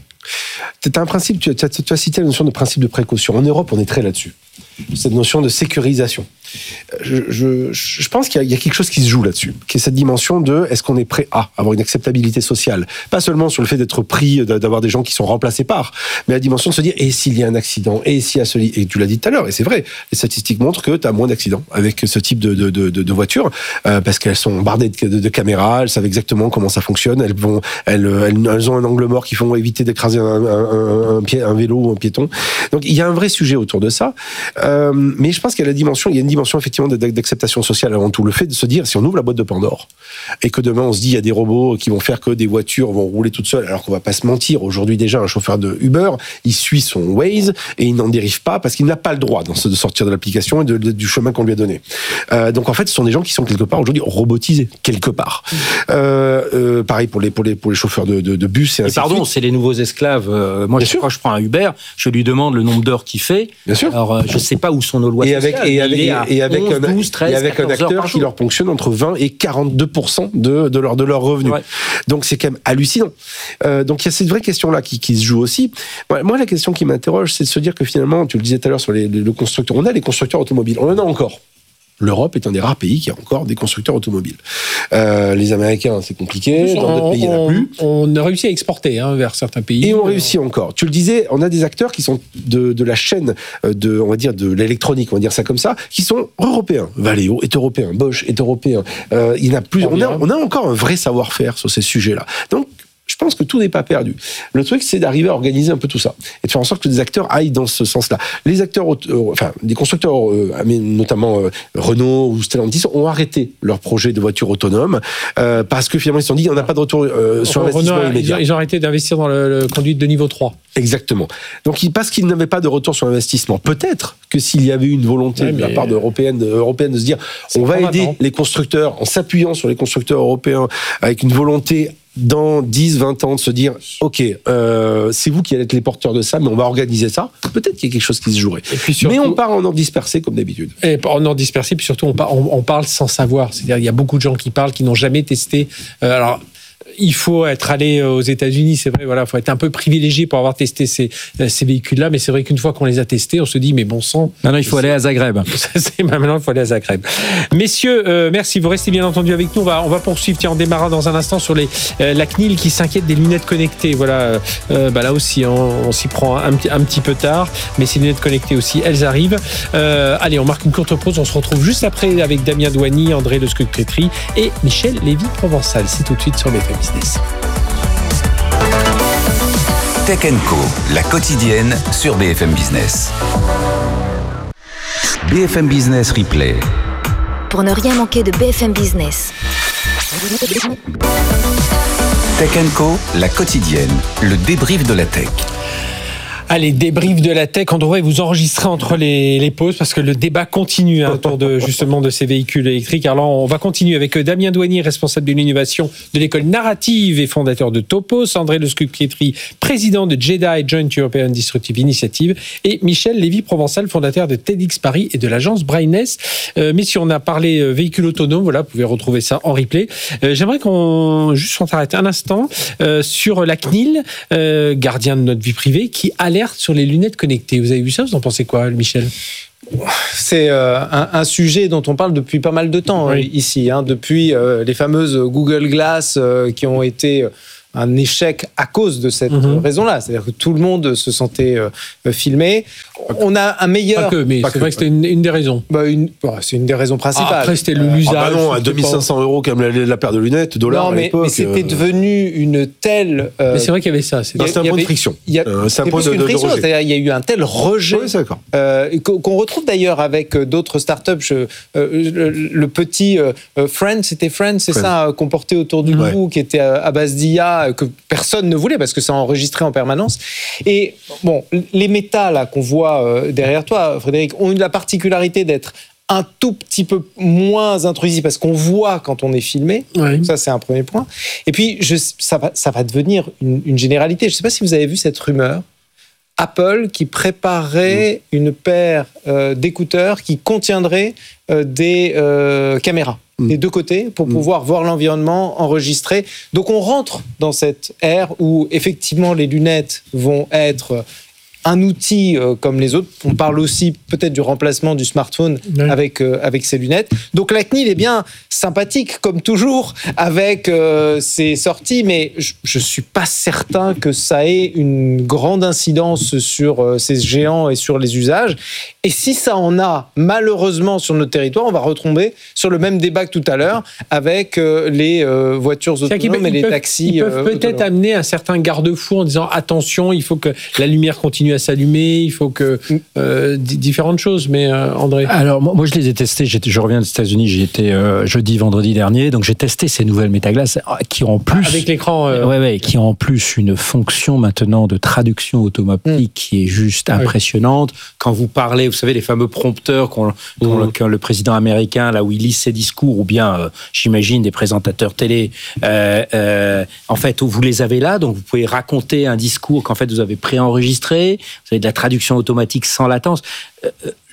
C'est un principe, tu as, tu as cité la notion de principe de précaution. En Europe, on est très là-dessus. Cette notion de sécurisation. Je, je, je pense qu'il y a, il y a quelque chose qui se joue là-dessus, qui est cette dimension de est-ce qu'on est prêt à avoir une acceptabilité sociale, pas seulement sur le fait d'être pris, d'avoir des gens qui sont remplacés par, mais la dimension de se dire et s'il y a un accident, et s'il y a celui, et tu l'as dit tout à l'heure, et c'est vrai, les statistiques montrent que tu as moins d'accidents avec ce type de, de, de, de voitures, euh, parce qu'elles sont bardées de, de, de caméras, elles savent exactement comment ça fonctionne, elles vont, elles, elles, elles ont un angle mort qui font éviter d'écraser un, un, un, un, pied, un vélo ou un piéton. Donc il y a un vrai sujet autour de ça, euh, mais je pense qu'il y a la dimension, il y a une dimension effectivement d'acceptation sociale avant tout. Le fait de se dire, si on ouvre la boîte de Pandore et que demain on se dit, il y a des robots qui vont faire que des voitures vont rouler toutes seules, alors qu'on va pas se mentir, aujourd'hui déjà un chauffeur de Uber, il suit son Waze et il n'en dérive pas parce qu'il n'a pas le droit de sortir de l'application et de, de, du chemin qu'on lui a donné. Euh, donc en fait, ce sont des gens qui sont quelque part aujourd'hui robotisés, quelque part. Euh, euh, pareil pour les, pour les, pour les chauffeurs de, de, de bus et ainsi et pardon, c'est les nouveaux esclaves. Euh, moi, je, quand je prends un Uber, je lui demande le nombre d'heures qu'il fait. Bien sûr. Alors, euh, je sais pas où sont nos lois et avec, sociales. Et avec, et avec onze, douze, treize, et avec un acteur qui leur ponctionne entre vingt et quarante-deux pour cent de, de, leur, de leurs revenus. Ouais. Donc c'est quand même hallucinant. Euh, donc il y a cette vraie question-là qui, qui se joue aussi. Moi, moi, la question qui m'interroge, c'est de se dire que finalement, tu le disais tout à l'heure sur les, les, les constructeurs, on a les constructeurs automobiles, on en a encore. L'Europe est un des rares pays qui a encore des constructeurs automobiles. Euh, les Américains, c'est compliqué. Dans d'autres pays, il n'y en a plus. On a réussi à exporter hein, vers certains pays. Et on réussit encore. Tu le disais, on a des acteurs qui sont de, de la chaîne de, on va dire, de l'électronique, on va dire ça comme ça, qui sont européens. Valeo est européen, Bosch est européen. Euh, il y en a plus. On a, on a encore un vrai savoir-faire sur ces sujets-là. Donc, je pense que tout n'est pas perdu. Le truc, c'est d'arriver à organiser un peu tout ça et de faire en sorte que des acteurs aillent dans ce sens-là. Les acteurs, euh, enfin, des constructeurs, euh, notamment euh, Renault ou Stellantis, ont arrêté leur projet de voiture autonome euh, parce que finalement, ils se sont dit, on n'a pas de retour euh, sur investissement Renault, immédiat. Ils ont arrêté d'investir dans le, le conduite de niveau trois. Exactement. Donc, parce qu'ils n'avaient pas de retour sur investissement, peut-être que s'il y avait une volonté ouais, de la part européenne, européenne de se dire, on va aider maintenant les constructeurs en s'appuyant sur les constructeurs européens avec une volonté dans dix, vingt ans de se dire ok, euh, c'est vous qui allez être les porteurs de ça, mais on va organiser ça, peut-être qu'il y a quelque chose qui se jouerait. Et puis surtout, mais on part en ordre dispersé comme d'habitude. Et en ordre dispersé, puis surtout on, par, on, on parle sans savoir. C'est-à-dire il y a beaucoup de gens qui parlent, qui n'ont jamais testé. Euh, alors il faut être allé aux États-Unis, c'est vrai, voilà, faut être un peu privilégié pour avoir testé ces, ces véhicules-là, mais c'est vrai qu'une fois qu'on les a testés, on se dit, mais bon sang. Maintenant, il faut aller à Zagreb. Maintenant, il faut aller à Zagreb. Messieurs, euh, merci, vous restez bien entendu avec nous. On va, on va poursuivre, tiens, en démarrant dans un instant sur les, euh, la C N I L qui s'inquiète des lunettes connectées. Voilà, euh, bah là aussi, on, on s'y prend un, un petit peu tard, mais ces lunettes connectées aussi, elles arrivent. Euh, allez, on marque une courte pause, on se retrouve juste après avec Damien Douany, André Lescuc-Pétry et Michel Lévy-Provençal. C'est tout de suite sur B F M Business. Tech and Co, la quotidienne sur B F M Business. B F M Business Replay. Pour ne rien manquer de B F M Business. Tech and Co, la quotidienne, le débrief de la tech. Allez, débrief de la tech, on devrait vous enregistrer entre les, les pauses parce que le débat continue hein, autour de justement de ces véhicules électriques. Alors on va continuer avec Damien Douany, responsable de l'innovation de l'école narrative et fondateur de Topos, André Lescuc-Pétry, président de JEDI, Joint European Disruptive Initiative, et Michel Lévy-Provençal, fondateur de TEDx Paris et de l'agence Brainess. Euh, mais si on a parlé euh, véhicules autonomes, voilà, vous pouvez retrouver ça en replay. Euh, j'aimerais qu'on juste s'arrête un instant euh, sur la C N I L, euh, gardien de notre vie privée, qui allait alerte sur les lunettes connectées. Vous avez vu ça? Vous en pensez quoi, Michel? C'est euh, un, un sujet dont on parle depuis pas mal de temps oui. ici, hein, depuis euh, les fameuses Google Glass euh, qui ont été un échec à cause de cette mm-hmm. raison-là. C'est-à-dire que tout le monde se sentait euh, filmé. On a un meilleur... Pas que, mais pas c'est que, vrai que c'était une, une des raisons. Bah une, bah, c'est une des raisons principales. Ah, après, c'était euh, l'usage. Ah bah non, à deux mille cinq cents euros comme la, la paire de lunettes, dollars non, mais, à l'époque. mais c'était euh... devenu une telle... Euh... Mais c'est vrai qu'il y avait ça. C'est un point de friction. Il y a, euh, c'est un point de, de, de rejet. C'est-à-dire il y a eu un tel rejet oui, c'est d'accord. Euh, qu'on retrouve d'ailleurs avec d'autres startups. Je, euh, le, le petit euh, Friend, c'était Friend, c'est Friend. ça, qu'on portait autour du ouais. cou, qui était à, à base d'I A, que personne ne voulait parce que ça enregistrait en permanence. Et bon, les méta là qu'on voit euh, derrière toi, Frédéric, ont eu la particularité d'être un tout petit peu moins intrusifs parce qu'on voit quand on est filmé. Oui. Ça, c'est un premier point. Et puis, je, ça, va, ça va devenir une, une généralité. Je ne sais pas si vous avez vu cette rumeur. Apple qui préparait mmh. une paire euh, d'écouteurs qui contiendrait euh, des euh, caméras des deux côtés pour pouvoir mmh. voir l'environnement, enregistrer. Donc on rentre dans cette ère où effectivement les lunettes vont être un outil euh, comme les autres. On parle aussi peut-être du remplacement du smartphone oui. avec, euh, avec ces lunettes. Donc la C N I L est bien sympathique comme toujours avec euh, ses sorties, mais je ne suis pas certain que ça ait une grande incidence sur euh, ces géants et sur les usages. Et si ça en a malheureusement sur notre territoire, on va retomber sur le même débat que tout à l'heure avec euh, les euh, voitures autonomes et les peuvent, taxis. Ils peuvent euh, peut-être autonomes. amener un certain garde-fou en disant attention, il faut que la lumière continue à s'allumer, il faut que euh, d- différentes choses. Mais euh, André. Alors moi je les ai testés. J'étais, je reviens des États-Unis. J'y étais euh, jeudi, vendredi dernier. Donc j'ai testé ces nouvelles métaglaces qui ont en plus avec l'écran. Euh... Ouais ouais, qui ont en plus une fonction maintenant de traduction automatique mmh. qui est juste impressionnante. Oui. Quand vous parlez, vous savez les fameux prompteurs qu'ont, qu'ont mmh. le, le président américain là où il lit ses discours ou bien euh, j'imagine des présentateurs télé. Euh, euh, en fait, vous les avez là, donc vous pouvez raconter un discours qu'en fait vous avez préenregistré. Vous avez de la traduction automatique sans latence. Euh,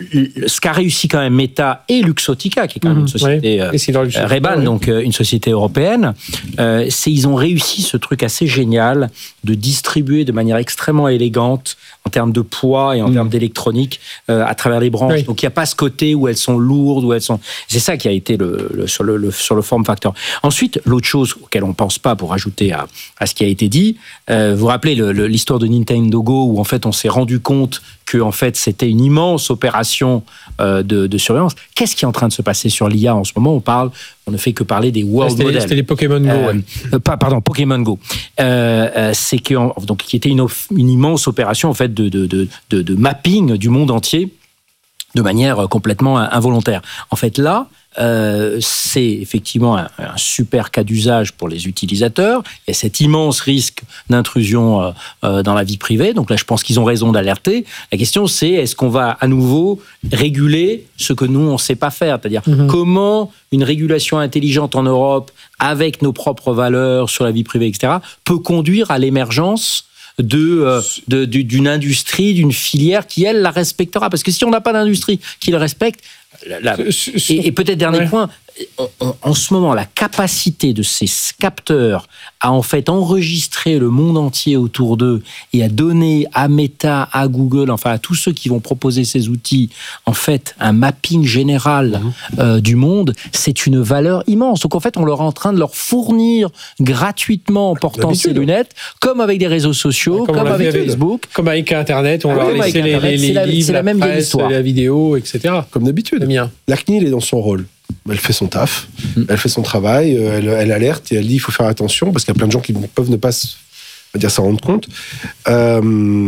ce qu'a réussi quand même Meta et Luxottica, qui est quand même une société oui. euh, Ray-Ban, oui. donc euh, une société européenne, euh, c'est ils ont réussi ce truc assez génial de distribuer de manière extrêmement élégante en termes de poids et en mmh. termes d'électronique euh, à travers les branches. Oui. Donc il n'y a pas ce côté où elles sont lourdes, où elles sont. C'est ça qui a été le, le, sur le, le sur le form factor. Ensuite, l'autre chose auquel on pense pas pour ajouter à, à ce qui a été dit, euh, vous vous rappelez le, le, l'histoire de Nintendo Go où en fait on s'est rendu compte que en fait c'était une immense opération euh, de, de surveillance. Qu'est-ce qui est en train de se passer sur l'I A en ce moment? On parle, on ne fait que parler des world c'était, models. C'était les Pokémon Go. Euh, ouais. euh, pas, pardon, Pokémon Go. Euh, euh, c'est que donc qui était une, une immense opération en fait de de, de de de mapping du monde entier de manière complètement involontaire. En fait là. Euh, c'est effectivement un, un super cas d'usage pour les utilisateurs. Il y a cet immense risque d'intrusion euh, euh, dans la vie privée. Donc là, je pense qu'ils ont raison d'alerter. La question, c'est est-ce qu'on va à nouveau réguler ce que nous, on ne sait pas faire? C'est-à-dire, mm-hmm. comment une régulation intelligente en Europe, avec nos propres valeurs sur la vie privée, et cetera, peut conduire à l'émergence de, euh, de, d'une industrie, d'une filière qui, elle, la respectera. Parce que si on n'a pas d'industrie qui le respecte, La, la, et, et peut-être dernier ouais. point, on, on, en ce moment, la capacité de ces capteurs à en fait enregistrer le monde entier autour d'eux et à donner à Meta, à Google, enfin à tous ceux qui vont proposer ces outils, en fait, un mapping général mmh. euh, du monde, c'est une valeur immense. Donc en fait, on leur est en train de leur fournir gratuitement en portant ces lunettes, comme avec des réseaux sociaux, ouais, comme, comme avec Facebook, le, comme avec Internet, on ah, leur laisse les, les, les, les la, livres, c'est la, même la presse, la vidéo, et cetera. Comme d'habitude. Bien. La C N I L est dans son rôle. Elle fait son taf, mmh. elle fait son travail, elle, elle alerte et elle dit il faut faire attention parce qu'il y a plein de gens qui peuvent ne pas se, on va dire, s'en rendre compte. Euh,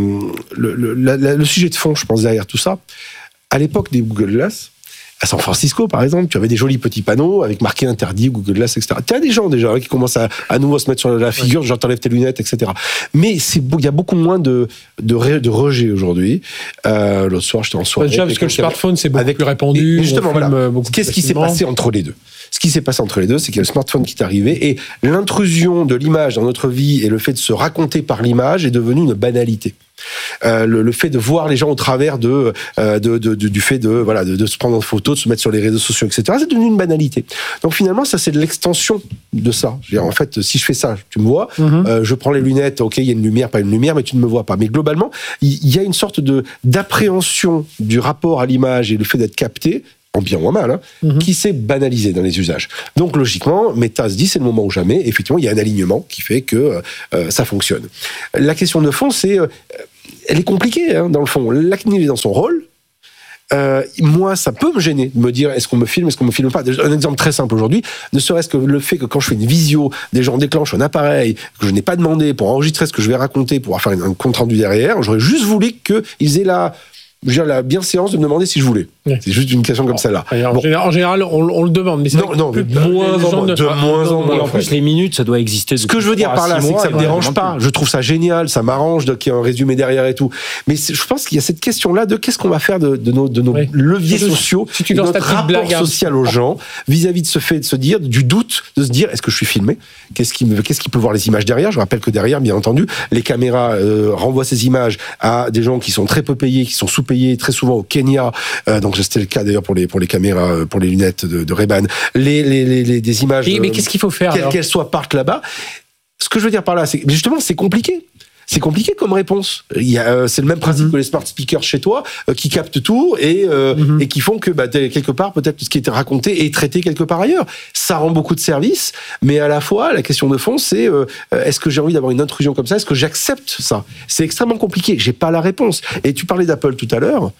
le, le, la, le sujet de fond, je pense, derrière tout ça, à l'époque des Google Glass, à San Francisco, par exemple, tu avais des jolis petits panneaux avec marqué interdit, Google Glass, et cetera. Tu as des gens déjà qui commencent à, à nouveau se mettre sur la figure, ouais. genre t'enlèves tes lunettes, et cetera. Mais c'est, il y a beaucoup moins de, de, de rejet aujourd'hui. Euh, l'autre soir, j'étais en soirée. Déjà, parce que le smartphone, c'est beaucoup avec, plus répandu. Justement, voilà. Beaucoup Qu'est-ce qui s'est passé entre les deux? Ce qui s'est passé entre les deux, c'est qu'il y a le smartphone qui est arrivé et l'intrusion de l'image dans notre vie et le fait de se raconter par l'image est devenu une banalité. Euh, le, le fait de voir les gens au travers de, euh, de, de, de du fait de voilà de, de se prendre en photo, de se mettre sur les réseaux sociaux, et cetera. C'est devenu une banalité. Donc finalement, ça c'est de l'extension de ça. Je veux dire, en fait, si je fais ça, tu me vois. Mm-hmm. Euh, je prends les lunettes. Ok, il y a une lumière, pas une lumière, mais tu ne me vois pas. Mais globalement, il y, y a une sorte de d'appréhension du rapport à l'image et le fait d'être capté, en bien ou en mal, hein, mm-hmm. qui s'est banalisé dans les usages. Donc logiquement, Meta se dit c'est le moment ou jamais. Effectivement, il y a un alignement qui fait que euh, ça fonctionne. La question de fond, c'est, euh, elle est compliquée hein, dans le fond. La C N I L est dans son rôle. Euh, moi, ça peut me gêner de me dire est-ce qu'on me filme, est-ce qu'on me filme pas. Un exemple très simple aujourd'hui, ne serait-ce que le fait que quand je fais une visio, des gens déclenchent un appareil que je n'ai pas demandé pour enregistrer ce que je vais raconter, pour faire un compte rendu derrière. J'aurais juste voulu qu'ils aient la Je veux dire, la bienséance de me demander si je voulais. Oui. C'est juste une question comme oh, celle-là. En, bon. général, en général, on, on le demande, mais c'est non, non, de moins en moins. De moins en moins. En plus, les minutes, ça doit exister. Ce que je veux dire par là, c'est que ça me dérange pas. Je trouve ça génial, ça m'arrange qu'il y ait un résumé derrière et tout. Mais je pense qu'il y a cette question-là de qu'est-ce qu'on va faire de, de nos, de nos oui. leviers si sociaux, si tu de notre rapport blague, social aux gens, vis-à-vis de ce fait de se dire, du doute, de se dire, est-ce que je suis filmé ? Qu'est-ce qui me, qu'est-ce qui peut voir les images derrière ? Je rappelle que derrière, bien entendu, les caméras euh, renvoient ces images à des gens qui sont très peu payés, qui sont sous-payés, très souvent au Kenya, euh, donc c'était le cas d'ailleurs pour les pour les caméras, pour les lunettes de, de Ray-Ban, les, les les les des images. Mais, mais qu'est-ce qu'il faut faire quelles qu'elles soient partent là-bas. Ce que je veux dire par là, c'est justement c'est compliqué. C'est compliqué comme réponse. Il y a, euh, c'est le même principe mm-hmm. que les smart speakers chez toi, euh, qui captent tout et euh, mm-hmm. et qui font que bah, quelque part peut-être ce qui est raconté est traité quelque part ailleurs. Ça rend beaucoup de services, mais à la fois la question de fond c'est euh, est-ce que j'ai envie d'avoir une intrusion comme ça ? Est-ce que j'accepte ça ? C'est extrêmement compliqué. J'ai pas la réponse. Et tu parlais d'Apple tout à l'heure.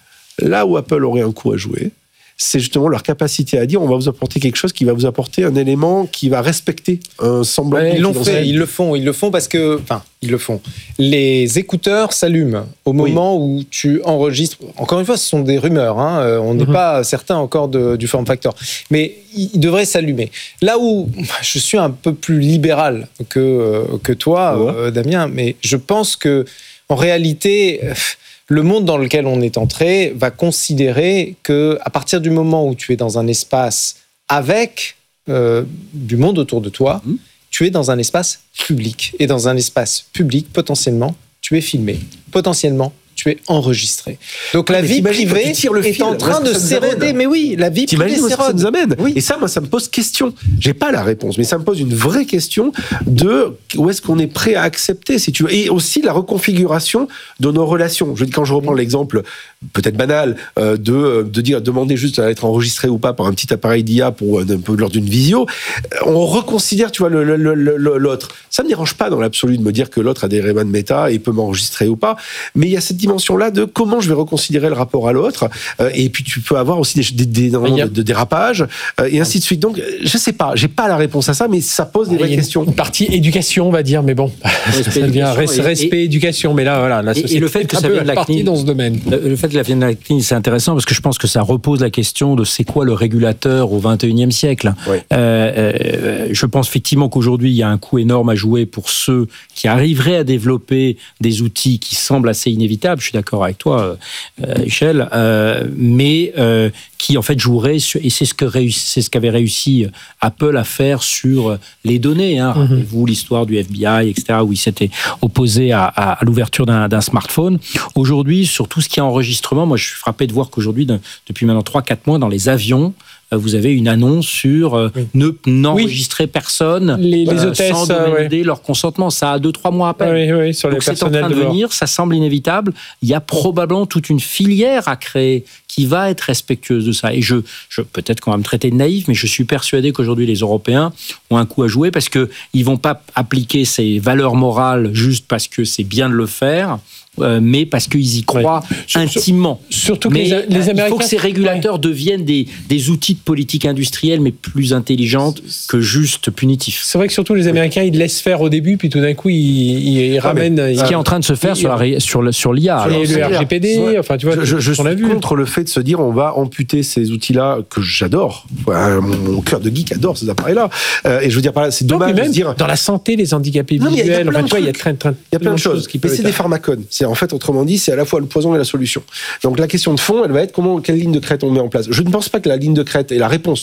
Là où Apple aurait un coup à jouer, c'est justement leur capacité à dire on va vous apporter quelque chose qui va vous apporter un élément qui va respecter un semblant. Ouais, ils l'ont fait, ils le font, ils le font parce que, enfin, ils le font. Les écouteurs s'allument au moment oui. où tu enregistres. Encore une fois, ce sont des rumeurs. Hein, on n'est mm-hmm. pas certain encore de, du form factor, mais ils devraient s'allumer. Là où je suis un peu plus libéral que que toi, ouais. euh, Damien, mais je pense que en réalité. Le monde dans lequel on est entré va considérer que, à partir du moment où tu es dans un espace avec euh, du monde autour de toi, mmh. tu es dans un espace public. Et dans un espace public, potentiellement, tu es filmé. Potentiellement, tu es enregistré. Donc la vie privée est en train de s'éroder. Mais oui, la vie privée s'érode. Ça nous amène. Oui. Et ça, moi, ça me pose question. J'ai pas la réponse, mais ça me pose une vraie question de où est-ce qu'on est prêt à accepter, si tu veux, et aussi la reconfiguration de nos relations. Je, quand je reprends l'exemple peut-être banal euh, de de dire demander juste à être enregistré ou pas par un petit appareil d'I A pour un peu lors d'une visio, on reconsidère, tu vois, le, le, le, l'autre. Ça me dérange pas dans l'absolu de me dire que l'autre a des Ray-Ban Meta et peut m'enregistrer ou pas, mais il y a cette dimension-là de comment je vais reconsidérer le rapport à l'autre, euh, et puis tu peux avoir aussi des, des, des de, de dérapage, euh, et ainsi de suite. Donc, je sais pas, j'ai pas la réponse à ça, mais ça pose des vraies questions. Une partie éducation, on va dire, mais bon, respect, ça devient respect, respect et, éducation, mais là, voilà, la société et le fait que ça vienne de la C N I L dans ce domaine. Le, le fait que ça vienne de la C N I L, c'est intéressant parce que je pense que ça repose la question de c'est quoi le régulateur au vingt et unième siècle. Oui. Euh, euh, je pense effectivement qu'aujourd'hui, il y a un coût énorme à jouer pour ceux qui arriveraient à développer des outils qui semblent assez inévitables. Je suis d'accord avec toi, euh, Michel, euh, mais euh, qui en fait jouerait sur, et c'est ce que réussi, c'est ce qu'avait réussi Apple à faire sur les données. Hein. Mm-hmm. Rappelez-vous l'histoire du F B I, et cetera, où il s'était opposé à, à, à l'ouverture d'un, d'un smartphone. Aujourd'hui, sur tout ce qui est enregistrement, moi je suis frappé de voir qu'aujourd'hui, depuis maintenant trois quatre mois, dans les avions, vous avez une annonce sur euh, oui. ne n'enregistrer oui. personne les, les euh, hôtesses, sans demander ouais. leur consentement. Ça a deux trois mois à peine. Oui, oui, sur Donc les c'est en train de venir, ça semble inévitable. Il y a probablement toute une filière à créer qui va être respectueuse de ça. Et je, je peut-être qu'on va me traiter de naïf, mais je suis persuadé qu'aujourd'hui les Européens ont un coup à jouer parce que ils vont pas appliquer ces valeurs morales juste parce que c'est bien de le faire. Euh, mais parce qu'ils y croient ouais. intimement. Surtout que mais les, les Américains... il faut que ces régulateurs ouais. deviennent des, des outils de politique industrielle, mais plus intelligentes que juste punitifs. C'est vrai que surtout les Américains, ils laissent faire au début, puis tout d'un coup, ils, ils, ils ah, ramènent... Ce ils, qui est en train de se faire il, sur, la, sur, le, sur l'I A. Sur alors, le R G P D, ouais. enfin tu vois... Je, je suis vu. contre le fait de se dire on va amputer ces outils-là, que j'adore. Ouais, mon, mon cœur de geek adore ces appareils-là. Euh, et je veux dire par là, c'est dommage même de dire... Dans la santé, les handicapés non, visuels, enfin, tu vois, il y a plein de choses. Mais c'est des pharmacones. C'est en fait, autrement dit, c'est à la fois le poison et la solution. Donc la question de fond, elle va être comment, quelle ligne de crête on met en place. Je ne pense pas que la ligne de crête est la réponse.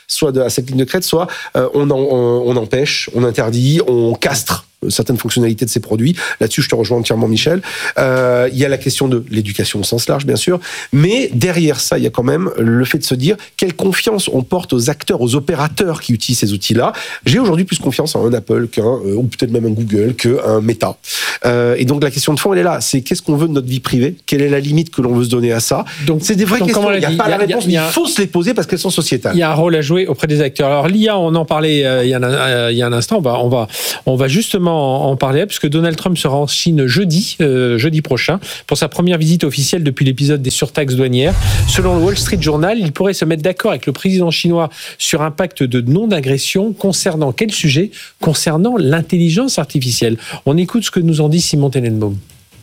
soit de, à cette ligne de crête, soit euh, on, en, on, on empêche, on interdit, on castre certaines fonctionnalités de ces produits. Là-dessus, je te rejoins entièrement, Michel. Euh, il y a la question de l'éducation au sens large, bien sûr, mais derrière ça, il y a quand même le fait de se dire quelle confiance on porte aux acteurs, aux opérateurs qui utilisent ces outils-là. J'ai aujourd'hui plus confiance en un Apple qu'un, euh, ou peut-être même un Google, qu'un Meta. Euh, et donc la question de fond, elle est là. C'est qu'est-ce qu'on veut de notre vie privée ? Quelle est la limite que l'on veut se donner à ça ? Donc c'est des vraies questions. Il n'y a pas la réponse, mais il faut se les poser parce qu'elles sont sociétales. Il y a un rôle à jouer auprès des acteurs. Alors l'I A, on en parlait euh, il, y a un, euh, il y a un instant. On va, on va, on va justement en parler puisque Donald Trump sera en Chine jeudi, euh, jeudi prochain, pour sa première visite officielle depuis l'épisode des surtaxes douanières. Selon le Wall Street Journal, il pourrait se mettre d'accord avec le président chinois sur un pacte de non-agression concernant quel sujet ? Concernant l'intelligence artificielle. On écoute ce que nous en dit Simon Tenenbaum.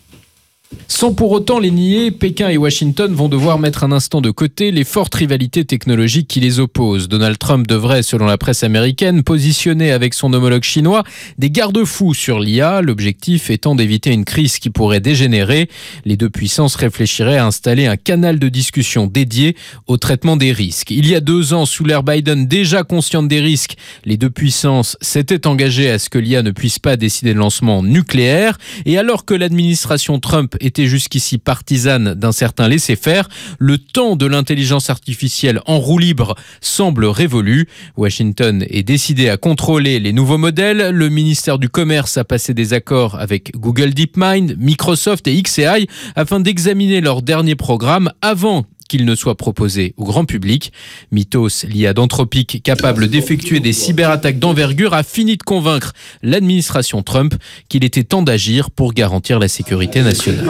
Sans pour autant les nier, Pékin et Washington vont devoir mettre un instant de côté les fortes rivalités technologiques qui les opposent. Donald Trump devrait, selon la presse américaine, positionner avec son homologue chinois des garde-fous sur l'I A, l'objectif étant d'éviter une crise qui pourrait dégénérer. Les deux puissances réfléchiraient à installer un canal de discussion dédié au traitement des risques. Il y a deux ans, sous l'ère Biden, déjà consciente des risques, les deux puissances s'étaient engagées à ce que l'I A ne puisse pas décider de lancement nucléaire. Et alors que l'administration Trump était jusqu'ici partisane d'un certain laisser-faire, le temps de l'intelligence artificielle en roue libre semble révolu. Washington est décidé à contrôler les nouveaux modèles. Le ministère du Commerce a passé des accords avec Google DeepMind, Microsoft et X A I afin d'examiner leur dernier programme avant qu'il ne soit proposé au grand public. Mythos, l'I A d'Anthropic, capable d'effectuer des cyberattaques d'envergure, a fini de convaincre l'administration Trump qu'il était temps d'agir pour garantir la sécurité nationale.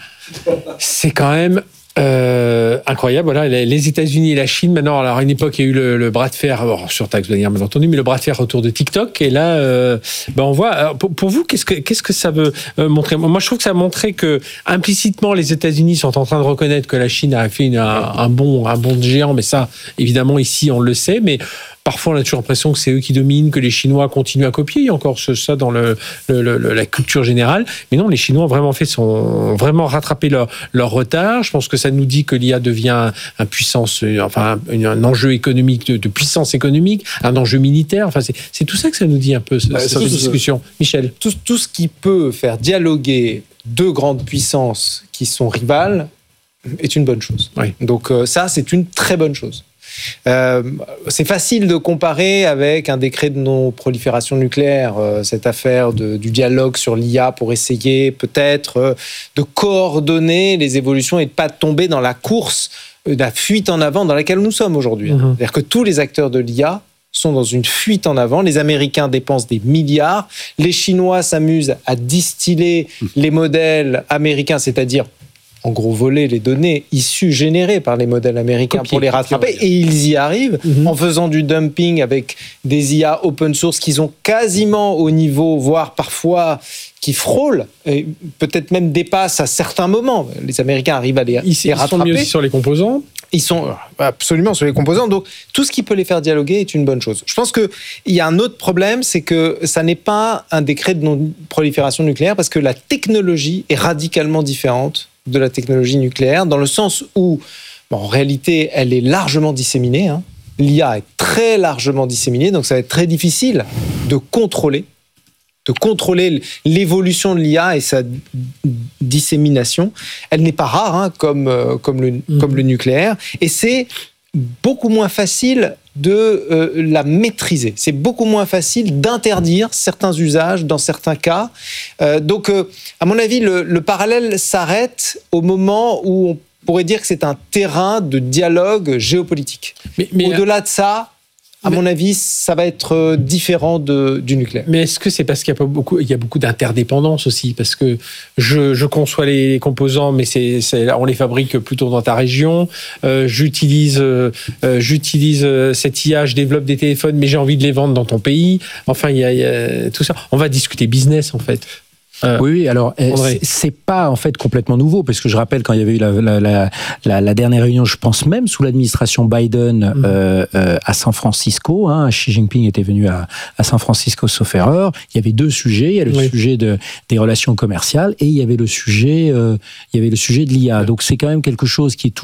C'est quand même Euh, incroyable, voilà, les États-Unis et la Chine. Maintenant, alors à une époque, il y a eu le, le bras de fer, alors, sur taxe douanière, bien entendu, mais le bras de fer autour de TikTok. Et là, euh, ben on voit. Alors, pour, pour vous, qu'est-ce que qu'est-ce que ça veut euh, montrer ? Moi, je trouve que ça a montré que implicitement, les États-Unis sont en train de reconnaître que la Chine a fait une, un, un bond, un bond de géant. Mais ça, évidemment, ici, on le sait. Mais parfois, on a toujours l'impression que c'est eux qui dominent, que les Chinois continuent à copier. Il y a encore ça dans le, le, le, la culture générale. Mais non, les Chinois ont vraiment fait son, ont vraiment rattrapé leur, leur retard. Je pense que ça nous dit que l'I A devient un puissance, enfin un, un enjeu économique de, de puissance économique, un enjeu militaire. Enfin, c'est, c'est tout ça que ça nous dit un peu ce, bah, cette discussion. Michel, tout, tout ce qui peut faire dialoguer deux grandes puissances qui sont rivales est une bonne chose. Oui. Donc euh, ça, c'est une très bonne chose. Euh, c'est facile de comparer avec un décret de non-prolifération nucléaire, euh, cette affaire de, du dialogue sur l'I A pour essayer peut-être euh, de coordonner les évolutions et de ne pas tomber dans la course, euh, la fuite en avant dans laquelle nous sommes aujourd'hui. Mmh. C'est-à-dire que tous les acteurs de l'I A sont dans une fuite en avant. Les Américains dépensent des milliards, les Chinois s'amusent à distiller mmh. les modèles américains, c'est-à-dire en gros voler les données issues, générées par les modèles américains copier, pour les rattraper. Et ils y arrivent mm-hmm. en faisant du dumping avec des I A open source qu'ils ont quasiment au niveau, voire parfois qui frôlent, et peut-être même dépassent à certains moments. Les Américains arrivent à les, ils, les rattraper. Ils sont mieux aussi sur les composants. Ils sont absolument sur les composants. Donc, tout ce qui peut les faire dialoguer est une bonne chose. Je pense qu'il y a un autre problème, c'est que ça n'est pas un décret de non-prolifération nucléaire parce que la technologie est radicalement différente de la technologie nucléaire, dans le sens où, bon, en réalité, elle est largement disséminée. Hein. L'I A est très largement disséminée, donc ça va être très difficile de contrôler, de contrôler l'évolution de l'I A et sa dissémination. Elle n'est pas rare, hein, comme, euh, comme, le, mmh. comme le nucléaire, et c'est beaucoup moins facile de euh, la maîtriser. C'est beaucoup moins facile d'interdire certains usages dans certains cas. Euh, donc, euh, à mon avis, le, le parallèle s'arrête au moment où on pourrait dire que c'est un terrain de dialogue géopolitique. Mais, mais au-delà de ça, à mais, mon avis, ça va être différent de, du nucléaire. Mais est-ce que c'est parce qu'il y a, pas beaucoup, il y a beaucoup d'interdépendance aussi ? Parce que je, je conçois les composants, mais c'est, c'est, on les fabrique plutôt dans ta région. Euh, j'utilise, euh, j'utilise cette I A, je développe des téléphones, mais j'ai envie de les vendre dans ton pays. Enfin, il y a, il y a tout ça. On va discuter business, en fait. Euh, oui, oui, alors c'est, c'est pas en fait complètement nouveau, parce que je rappelle quand il y avait eu la, la, la, la, la dernière réunion, je pense même sous l'administration Biden mmh. euh, euh, à San Francisco, hein, Xi Jinping était venu à, à San Francisco sauf erreur, il y avait deux sujets, il y a le oui. sujet de, des relations commerciales et il y avait le sujet, euh, il y avait le sujet de l'I A. Donc c'est quand même quelque chose qui est toujours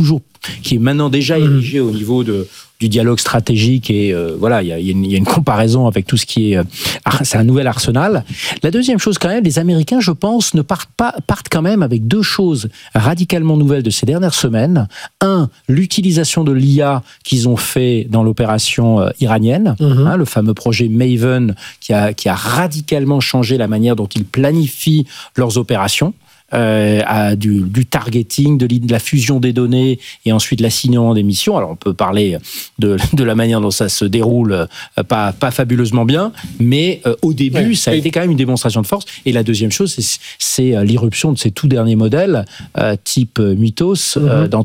qui est maintenant déjà érigé au niveau de du dialogue stratégique et euh, voilà, il y a, y, a y a une comparaison avec tout ce qui est, euh, c'est un nouvel arsenal. La deuxième chose quand même, les Américains, je pense, ne partent pas, partent quand même avec deux choses radicalement nouvelles de ces dernières semaines. Un, l'utilisation de l'I A qu'ils ont fait dans l'opération euh, iranienne, mm-hmm. hein, le fameux projet Maven qui a, qui a radicalement changé la manière dont ils planifient leurs opérations. Euh, à du, du targeting, de, de la fusion des données et ensuite l'assignement des missions. Alors on peut parler de, de la manière dont ça se déroule euh, pas, pas fabuleusement bien, mais euh, au début ouais. ça a été quand même une démonstration de force. Et la deuxième chose, c'est, c'est l'irruption de ces tout derniers modèles euh, type Mythos mm-hmm. euh, dans